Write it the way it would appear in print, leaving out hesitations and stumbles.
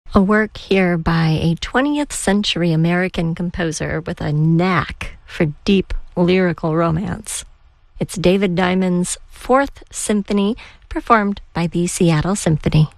A work here by a 20th century American composer with a knack for deep lyrical romance. It's David Diamond's Fourth Symphony, performed by the Seattle Symphony.